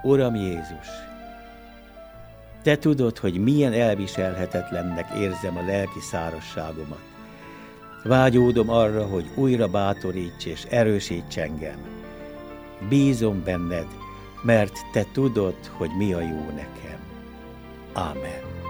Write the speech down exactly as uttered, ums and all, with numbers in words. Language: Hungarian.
Uram Jézus, Te tudod, hogy milyen elviselhetetlennek érzem a lelki szárazságomat. Vágyódom arra, hogy újra bátoríts és erősíts engem. Bízom benned, mert Te tudod, hogy mi a jó nekem. Ámen.